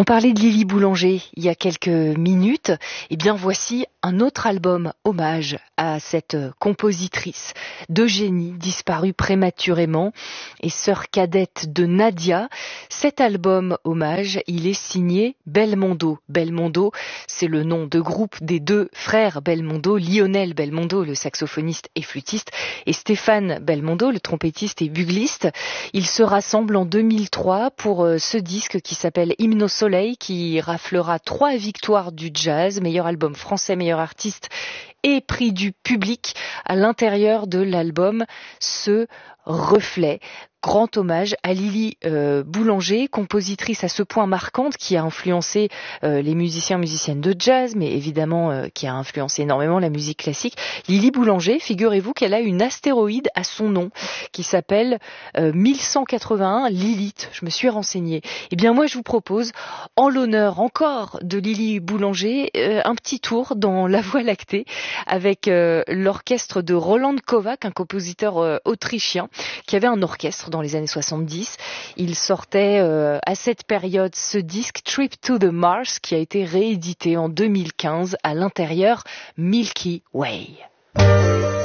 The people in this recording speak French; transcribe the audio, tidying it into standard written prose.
On parlait de Lily Boulanger il y a quelques minutes. Eh bien, voici un autre album hommage à cette compositrice de génie disparue prématurément et sœur cadette de Nadia. Cet album hommage, il est signé Belmondo. Belmondo, c'est le nom de groupe des deux frères Belmondo, Lionel Belmondo, le saxophoniste et flûtiste, et Stéphane Belmondo, le trompettiste et bugliste. Ils se rassemblent en 2003 pour ce disque qui s'appelle Hymne au Soleil, qui raflera 3 victoires du jazz, meilleur album français, meilleur artiste et prix du public. À l'intérieur de l'album, ce reflet, grand hommage à Lily Boulanger, compositrice à ce point marquante qui a influencé les musiciennes de jazz, mais évidemment qui a influencé énormément la musique classique. Lily Boulanger, figurez-vous qu'elle a une astéroïde à son nom qui s'appelle 1181 Lilith. Je me suis renseignée. Eh bien moi je vous propose, en l'honneur encore de Lily Boulanger, un petit tour dans la Voie lactée avec l'orchestre de Roland Kovac, un compositeur autrichien qui avait un orchestre dans les années 70. Il sortait à cette période ce disque Trip to the Mars qui a été réédité en 2015, à l'intérieur Milky Way.